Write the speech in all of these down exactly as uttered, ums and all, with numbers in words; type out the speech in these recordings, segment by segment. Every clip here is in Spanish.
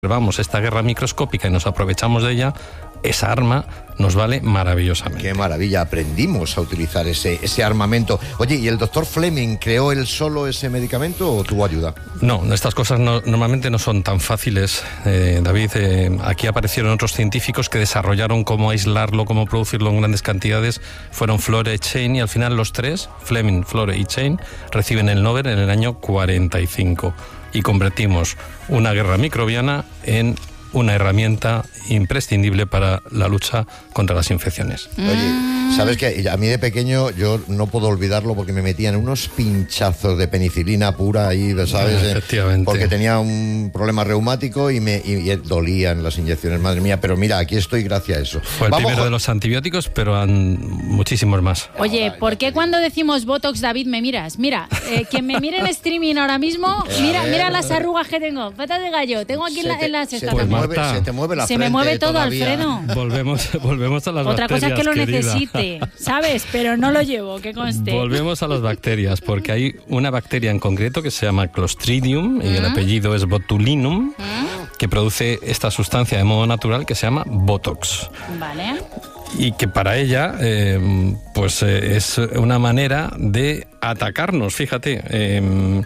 observamos esta guerra microscópica y nos aprovechamos de ella, esa arma nos vale maravillosamente. Qué maravilla, aprendimos a utilizar ese, ese armamento. Oye, ¿y el doctor Fleming creó él solo ese medicamento o tuvo ayuda? No, estas cosas no, normalmente no son tan fáciles, eh, David. Eh, aquí aparecieron otros científicos que desarrollaron cómo aislarlo, cómo producirlo en grandes cantidades. Fueron Flore y Chain, y al final los tres, Fleming, Flore y Chain, reciben el Nobel en el año cuarenta y cinco. Y convertimos una guerra microbiana en una herramienta imprescindible para la lucha contra las infecciones. Oye, ¿sabes qué? A mí de pequeño yo no puedo olvidarlo porque me metían unos pinchazos de penicilina pura ahí, ¿sabes? Efectivamente. Porque tenía un problema reumático y me y, y dolían las inyecciones, madre mía. Pero mira, aquí estoy gracias a eso. Fue el Vamos, primero de los antibióticos, pero han muchísimos más. Oye, ¿por qué cuando decimos Botox, David, me miras? Mira, eh, quien me mire en streaming ahora mismo, mira, mira las arrugas que tengo. Patas de gallo, tengo aquí en, la, en las se, estas te también. mueve, se te mueve la Se frente me mueve todo, todavía. Alfredo. Volvemos, volvemos a las Otra bacterias, cosa es que lo querida. necesite, ¿sabes? Pero no lo llevo, que conste. Volvemos a las bacterias, porque hay una bacteria en concreto que se llama Clostridium, y el apellido es Botulinum, que produce esta sustancia de modo natural que se llama Botox. Vale. Y que para ella, eh, pues eh, es una manera de atacarnos, fíjate. Eh,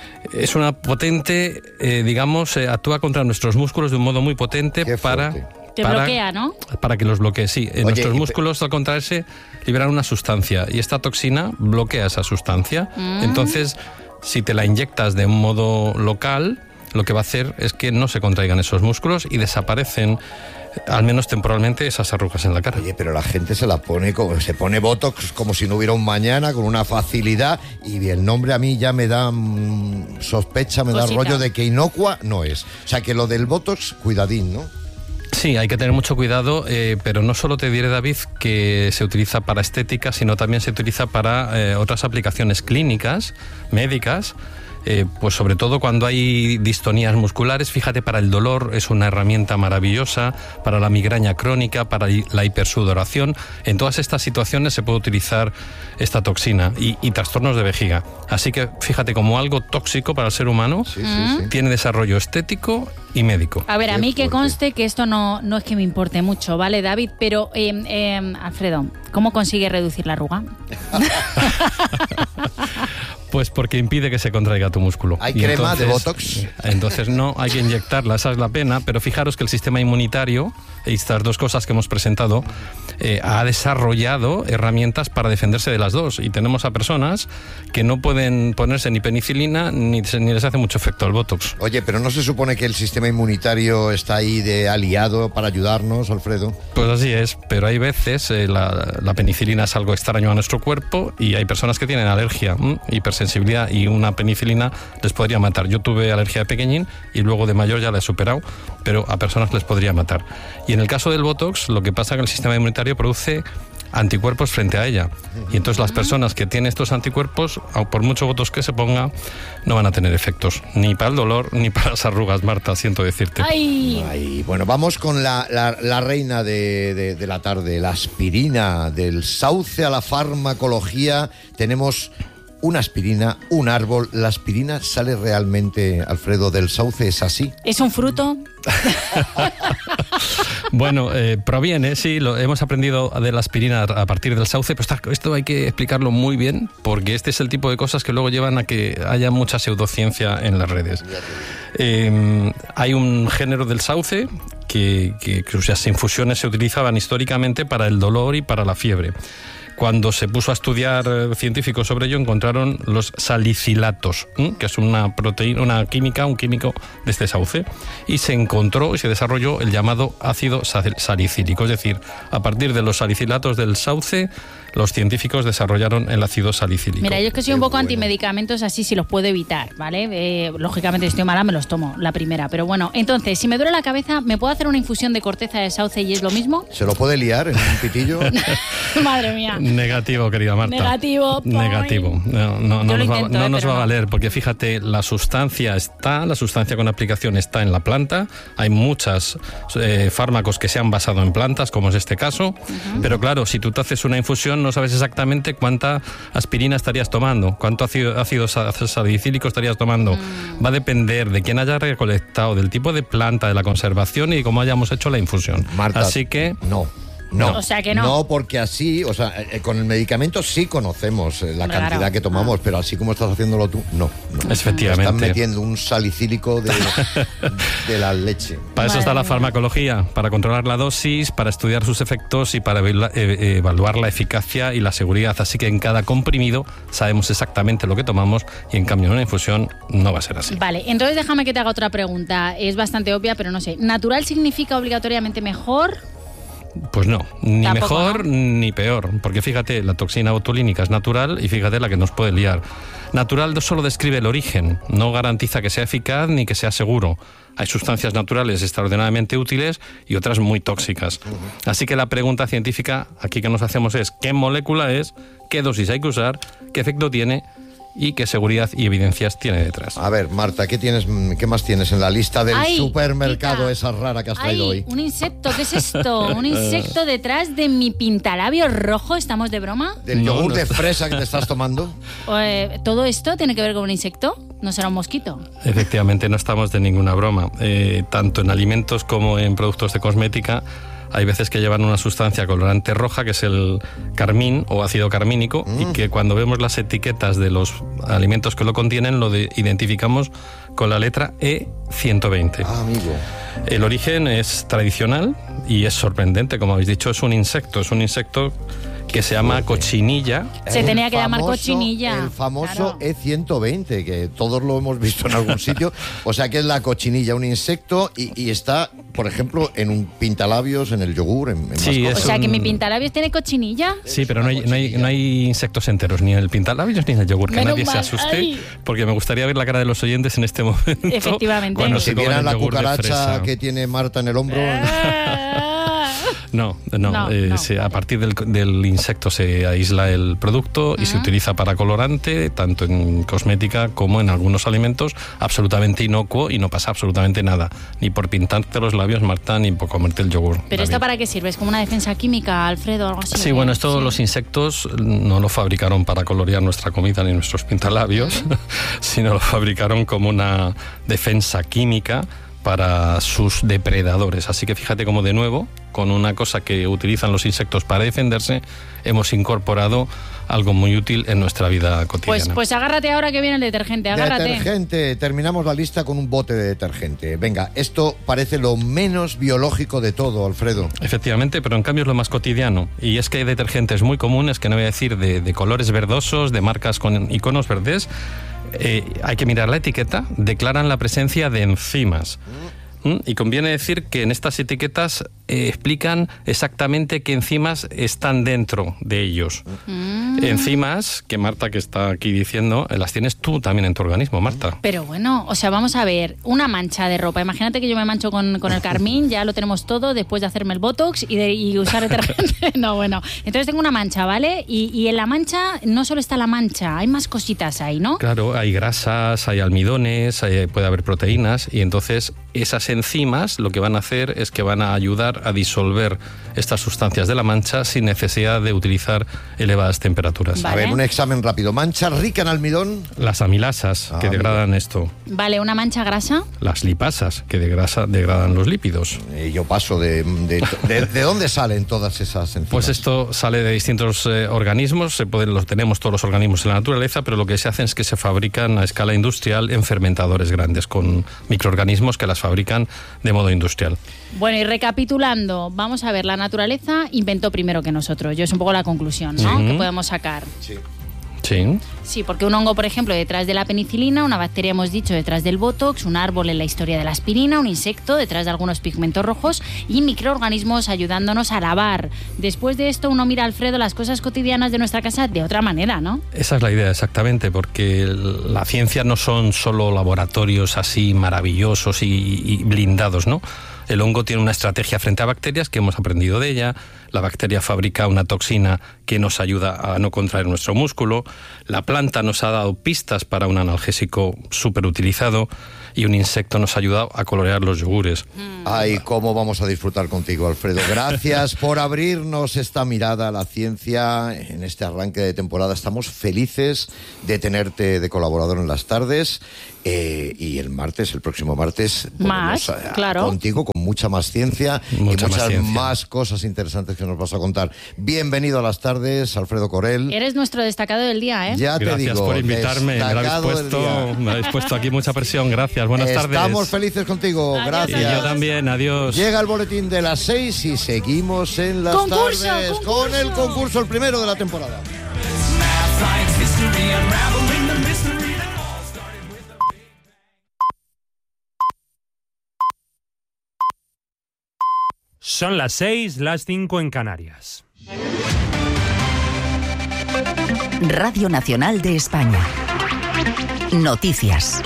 es una potente, eh, digamos, eh, actúa contra nuestros músculos de un modo muy potente. Qué para... fuerte. Te para, bloquea, ¿no? Para que los bloquee, sí. Oye, Nuestros y- músculos, al contraerse, liberan una sustancia y esta toxina bloquea esa sustancia. Entonces, si te la inyectas de un modo local, lo que va a hacer es que no se contraigan esos músculos y desaparecen, al menos temporalmente, esas arrugas en la cara. Oye, pero la gente se la pone como, se pone Botox como si no hubiera un mañana, con una facilidad, y el nombre a mí ya me da mm, sospecha, me da Cosita. rollo de que inocua no es. O sea, que lo del Botox, cuidadín, ¿no? Sí, hay que tener mucho cuidado, eh, pero no solo te diré, David, que se utiliza para estética, sino también se utiliza para eh, otras aplicaciones clínicas, médicas. Eh, pues sobre todo cuando hay distonías musculares, fíjate, para el dolor es una herramienta maravillosa, para la migraña crónica, para la hipersudoración. En todas estas situaciones se puede utilizar esta toxina y, y trastornos de vejiga. Así que fíjate, como algo tóxico para el ser humano, Sí, sí, sí. tiene desarrollo estético y médico. A ver, a Qué mí que fuerte. conste que esto no, no es que me importe mucho, ¿vale, David? Pero, eh, eh, Alfredo, ¿cómo consigue reducir la arruga? Pues porque impide que se contraiga tu músculo. ¿Hay Y crema de Botox? Entonces no, hay que inyectarla, esa es la pena, pero fijaros que el sistema inmunitario, y estas dos cosas que hemos presentado, eh, ha desarrollado herramientas para defenderse de las dos. Y tenemos a personas que no pueden ponerse ni penicilina ni, ni les hace mucho efecto el Botox. Oye, pero ¿no se supone que el sistema inmunitario está ahí de aliado para ayudarnos, Alfredo? Pues así es, pero hay veces eh, la, la penicilina es algo extraño a nuestro cuerpo y hay personas que tienen alergia, ¿m? hipersensibilidad, y una penicilina les podría matar. Yo tuve alergia de pequeñín y luego de mayor ya la he superado, pero a personas les podría matar. Y en el caso del Botox, lo que pasa es que el sistema inmunitario produce anticuerpos frente a ella. Y entonces las personas que tienen estos anticuerpos, au- por mucho Botox que se ponga, no van a tener efectos, ni para el dolor ni para las arrugas, Marta, siento decirte. ¡Ay! Ay, bueno, vamos con la, la, la reina de, de, de la tarde, la aspirina, del sauce a la farmacología. Tenemos una aspirina, un árbol. ¿La aspirina sale realmente, Alfredo, del sauce? ¿Es así? ¿Es un fruto? Bueno, eh, proviene, sí, lo, hemos aprendido de la aspirina a partir del sauce, pero está- esto hay que explicarlo muy bien, porque este es el tipo de cosas que luego llevan a que haya mucha pseudociencia en las redes. Eh, hay un género del sauce que, que, cuyas infusiones se utilizaban históricamente para el dolor y para la fiebre. Cuando se puso a estudiar eh, científicos sobre ello, encontraron los salicilatos, ¿m? que es una proteína, una química, un químico de este sauce, y se encontró y se desarrolló el llamado ácido sal- salicílico. Es decir, a partir de los salicilatos del sauce, los científicos desarrollaron el ácido salicílico. Mira, yo es que soy Qué un poco bueno. antimedicamentos, así si los puedo evitar, ¿vale? Eh, lógicamente, si estoy mala, me los tomo, la primera. Pero bueno, entonces, si me duele la cabeza, ¿me puedo hacer una infusión de corteza de sauce y es lo mismo? ¿Se lo puede liar en un pitillo? Madre mía. Negativo, querida Marta. Negativo. Negativo. No, no, no nos, intento, va, no eh, nos va a no. valer, porque fíjate, la sustancia está, la sustancia con aplicación está en la planta. Hay muchos eh, fármacos que se han basado en plantas, como es este caso. Uh-huh. Pero claro, si tú te haces una infusión, no sabes exactamente cuánta aspirina estarías tomando, cuánto ácido, ácido salicílico estarías tomando. Uh-huh. Va a depender de quién haya recolectado, del tipo de planta, de la conservación y cómo hayamos hecho la infusión. Marta, así que no. No, o sea que no. No, porque así, o sea, eh, con el medicamento sí conocemos eh, la Claro. cantidad que tomamos, ah. pero así como estás haciéndolo tú, no. no. Efectivamente. Están metiendo un salicílico de, de la leche. Para eso está la farmacología, para controlar la dosis, para estudiar sus efectos y para evaluar la eficacia y la seguridad. Así que en cada comprimido sabemos exactamente lo que tomamos y en cambio en una infusión no va a ser así. Vale, entonces déjame que te haga otra pregunta. Es bastante obvia, pero no sé. ¿Natural significa obligatoriamente mejor? Pues no, ni Tampoco, mejor ¿no? ni peor, porque fíjate, la toxina botulínica es natural y fíjate la que nos puede liar. Natural solo describe el origen, no garantiza que sea eficaz ni que sea seguro. Hay sustancias naturales extraordinariamente útiles y otras muy tóxicas. Así que la pregunta científica aquí que nos hacemos es ¿qué molécula es? ¿Qué dosis hay que usar? ¿Qué efecto tiene? Y qué seguridad y evidencias tiene detrás. A ver, Marta, ¿qué tienes, qué más tienes en la lista del Ay, supermercado Kika. esa rara que has traído Ay, hoy? un insecto, ¿qué es esto? ¿Un insecto detrás de mi pintalabios rojo? ¿Estamos de broma? ¿Del No, yogur no. de fresa que te estás tomando? Eh, ¿Todo esto tiene que ver con un insecto? ¿No será un mosquito? Efectivamente, no estamos de ninguna broma. Eh, tanto en alimentos como en productos de cosmética hay veces que llevan una sustancia colorante roja, que es el carmín o ácido carmínico, mm. y que cuando vemos las etiquetas de los alimentos que lo contienen, lo de, identificamos con la letra E ciento veinte. Ah, amigo. El origen es tradicional y es sorprendente, como habéis dicho, es un insecto, es un insecto que se llama cochinilla. Se El tenía que llamar famoso- cochinilla. El famoso Claro. E ciento veinte, que todos lo hemos visto en algún sitio. O sea que es la cochinilla, un insecto, y, y está, por ejemplo, en un pintalabios, en el yogur, en, en Sí, más O es cosas. sea, que un- mi pintalabios tiene cochinilla. Sí, pero no hay, no, hay, no hay insectos enteros, ni en el pintalabios ni en el yogur, que Menos nadie se mal, asuste, ay. porque me gustaría ver la cara de los oyentes en este momento. Efectivamente. cuando Si se comen vieran el la yogur de cucaracha fresa. que tiene Marta en el hombro. No, no, No, eh, no, se- a vale. partir del, del insecto se aísla el producto y se utiliza para colorante, tanto en cosmética como en algunos alimentos, absolutamente inocuo y no pasa absolutamente nada, ni por pintarte los labios, Marta, ni por comerte el yogur. ¿Pero esto David. para qué sirve? ¿Es como una defensa química, Alfredo, o algo así? Sí, ¿o qué? bueno, esto Sí. los insectos no lo fabricaron para colorear nuestra comida ni nuestros pintalabios, sino lo fabricaron como una defensa química para sus depredadores. Así que fíjate cómo de nuevo, con una cosa que utilizan los insectos para defenderse, hemos incorporado algo muy útil en nuestra vida cotidiana. Pues, pues agárrate ahora que viene el detergente, agárrate. Detergente, terminamos la lista con un bote de detergente. Venga, esto parece lo menos biológico de todo, Alfredo. Efectivamente, pero en cambio es lo más cotidiano. Y es que hay detergentes muy comunes, que no voy a decir de, de colores verdosos, de marcas con iconos verdes. Eh, hay que mirar la etiqueta, declaran la presencia de enzimas. ¿Mm? Y conviene decir que en estas etiquetas eh, explican exactamente qué enzimas están dentro de ellos. Mm. Enzimas que Marta, que está aquí diciendo, eh, las tienes tú también en tu organismo, Marta. Pero bueno, o sea, vamos a ver, una mancha de ropa. Imagínate que yo me mancho con, con el carmín, ya lo tenemos todo después de hacerme el botox y de y usar detergente. No, bueno. Entonces tengo una mancha, ¿vale? Y, y en la mancha no solo está la mancha, hay más cositas ahí, ¿no? Claro, hay grasas, hay almidones, hay- puede haber proteínas y entonces esas enzimas lo que van a hacer es que van a ayudar a disolver estas sustancias de la mancha sin necesidad de utilizar elevadas temperaturas. Vale. A ver, un examen rápido. Mancha rica en almidón. Las amilasas Ah, que amigo. degradan esto, Vale, una mancha grasa. las lipasas que degrasa- degradan los lípidos. Eh, yo paso de, de, de- ¿de dónde salen todas esas enzimas? Pues esto sale de distintos eh, organismos, se pueden, los tenemos todos los organismos en la naturaleza, pero lo que se hace es que se fabrican a escala industrial en fermentadores grandes, con microorganismos que las fabrican de modo industrial. Bueno, y recapitulando, vamos a ver, la naturaleza inventó primero que nosotros. Yo es un poco la conclusión, ¿no? Sí. Que podemos sacar. Sí. Sí. Sí, porque un hongo, por ejemplo, detrás de la penicilina, una bacteria, hemos dicho, detrás del botox, un árbol en la historia de la aspirina, un insecto detrás de algunos pigmentos rojos y microorganismos ayudándonos a lavar. Después de esto, uno mira, Alfredo, las cosas cotidianas de nuestra casa de otra manera, ¿no? Esa es la idea, exactamente, porque la ciencia no son solo laboratorios así maravillosos y, y blindados, ¿no? El hongo tiene una estrategia frente a bacterias que hemos aprendido de ella. La bacteria fabrica una toxina que nos ayuda a no contraer nuestro músculo. La planta nos ha dado pistas para un analgésico súper utilizado. Y un insecto nos ha ayudado a colorear los yogures. Ay, cómo vamos a disfrutar contigo, Alfredo. Gracias por abrirnos esta mirada a la ciencia en este arranque de temporada. Estamos felices de tenerte de colaborador en las tardes. Eh, y el martes, el próximo martes, más, a, claro. contigo con mucha más ciencia Mucha y muchas más, ciencia. más cosas interesantes que nos vas a contar. Bienvenido a las tardes, Alfredo Corel. Eres nuestro destacado del día, ¿eh? Ya te Gracias digo, por invitarme. Me la habéis destacado del puesto, día. me habéis puesto aquí mucha presión. Gracias. Buenas tardes. Estamos felices contigo. Adiós, Gracias. Y yo también. Adiós. Llega el boletín de las seis y seguimos en las ¡Concurso, tardes concurso! con el concurso, el primero de la temporada. Son las seis, las cinco en Canarias. Radio Nacional de España. Noticias.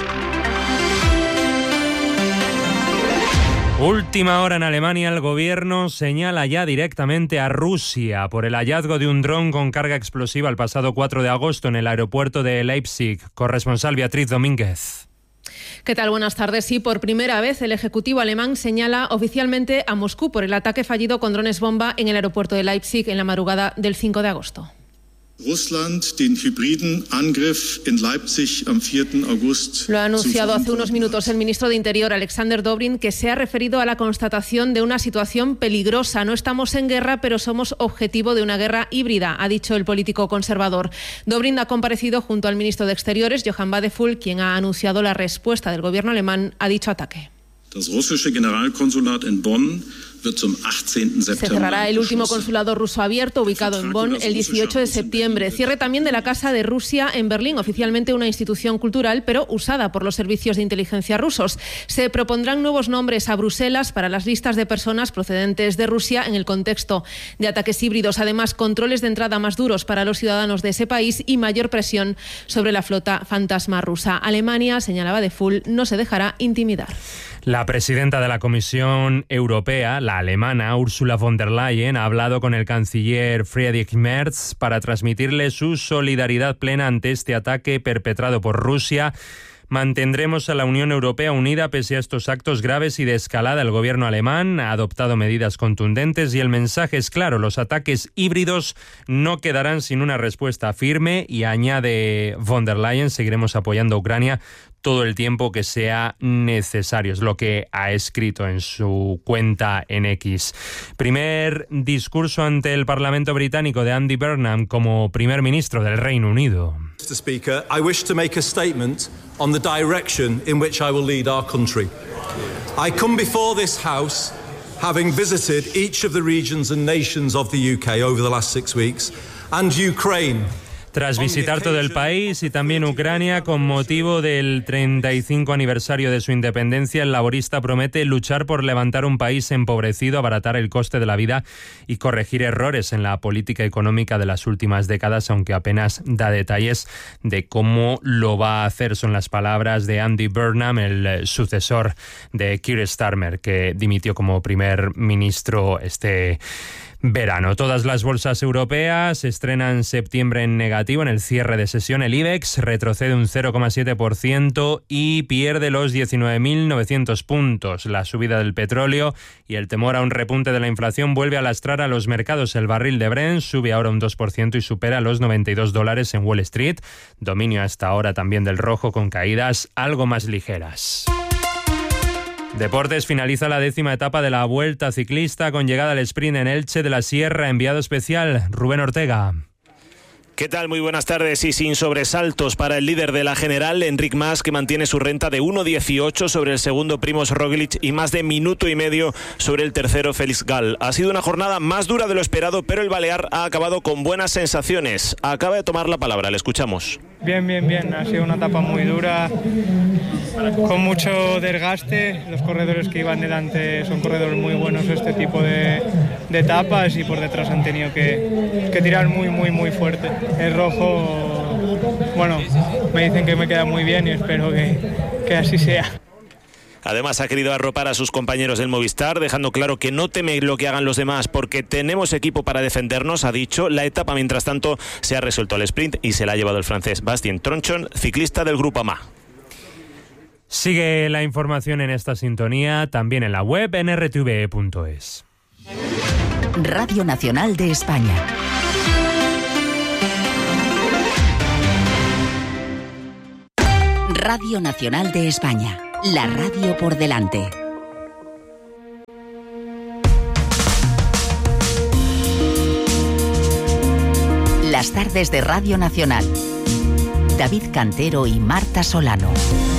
Última hora en Alemania, el gobierno señala ya directamente a Rusia por el hallazgo de un dron con carga explosiva el pasado cuatro de agosto en el aeropuerto de Leipzig. Corresponsal Beatriz Domínguez. ¿Qué tal? Buenas tardes. Sí, por primera vez el Ejecutivo alemán señala oficialmente a Moscú por el ataque fallido con drones bomba en el aeropuerto de Leipzig en la madrugada del cinco de agosto. Russland den hybriden Angriff in Leipzig am cuatro de agosto. Lo ha anunciado hace unos minutos el ministro de Interior, Alexander Dobrindt, que se ha referido a la constatación de una situación peligrosa. No estamos en guerra, pero somos objetivo de una guerra híbrida, ha dicho el político conservador. Dobrindt ha comparecido junto al ministro de Exteriores, Johann Wadephul, quien ha anunciado la respuesta del gobierno alemán a dicho ataque. Das russische Generalkonsulat in Bonn wird zum achtzehnten Se September cerrará el último geschlossen. consulado ruso abierto ubicado en Bonn el dieciocho de septiembre. Cierre también de la Casa de Rusia en Berlín, oficialmente una institución cultural, pero usada por los servicios de inteligencia rusos. Se propondrán nuevos nombres a Bruselas para las listas de personas procedentes de Rusia en el contexto de ataques híbridos. Además, controles de entrada más duros para los ciudadanos de ese país y mayor presión sobre la flota fantasma rusa. Alemania, señalaba Wadephul, no se dejará intimidar. La presidenta de la Comisión Europea, la alemana Ursula von der Leyen, ha hablado con el canciller Friedrich Merz para transmitirle su solidaridad plena ante este ataque perpetrado por Rusia. Mantendremos a la Unión Europea unida pese a estos actos graves y de escalada. El gobierno alemán ha adoptado medidas contundentes y el mensaje es claro: los ataques híbridos no quedarán sin una respuesta firme. Y añade von der Leyen, seguiremos apoyando a Ucrania todo el tiempo que sea necesario. Es lo que ha escrito en su cuenta en X. Primer discurso ante el Parlamento británico de Andy Burnham como primer ministro del Reino Unido. Mister Speaker, I wish to make a statement on the direction in which I will lead our country. I come before this House having visited each of the regions and nations of the U K over the last six weeks and Ukraine. Tras visitar todo el país y también Ucrania con motivo del treinta y cinco aniversario de su independencia, el laborista promete luchar por levantar un país empobrecido, abaratar el coste de la vida y corregir errores en la política económica de las últimas décadas, aunque apenas da detalles de cómo lo va a hacer. Son las palabras de Andy Burnham, el sucesor de Keir Starmer, que dimitió como primer ministro este verano. Todas las bolsas europeas estrenan septiembre en negativo en el cierre de sesión. El IBEX retrocede un cero coma siete por ciento y pierde los diecinueve mil novecientos puntos. La subida del petróleo y el temor a un repunte de la inflación vuelve a lastrar a los mercados. El barril de Brent sube ahora un dos por ciento y supera los noventa y dos dólares en Wall Street. Dominio hasta ahora también del rojo, con caídas algo más ligeras. Deportes, finaliza la décima etapa de la Vuelta Ciclista con llegada al sprint en Elche de la Sierra. Enviado especial, Rubén Ortega. ¿Qué tal? Muy buenas tardes. Y sin sobresaltos para el líder de la general, Enric Mas, que mantiene su renta de uno dieciocho sobre el segundo Primož Roglič y más de minuto y medio sobre el tercero Félix Gall. Ha sido una jornada más dura de lo esperado, pero el balear ha acabado con buenas sensaciones. Acaba de tomar la palabra, le escuchamos. Bien, bien, bien. Ha sido una etapa muy dura, con mucho desgaste. Los corredores que iban delante son corredores muy buenos este tipo de, de etapas, y por detrás han tenido que, que tirar muy, muy, muy fuerte. El rojo, bueno, me dicen que me queda muy bien y espero que, que así sea. Además, ha querido arropar a sus compañeros del Movistar, dejando claro que no teme lo que hagan los demás porque tenemos equipo para defendernos, ha dicho. La etapa, mientras tanto, se ha resuelto al sprint y se la ha llevado el francés Bastien Tronchon, ciclista del Grupo A M A. Sigue la información en esta sintonía, también en la web en r t v e punto es. Radio Nacional de España. Radio Nacional de España. La radio por delante. Las tardes de Radio Nacional. David Cantero y Marta Solano.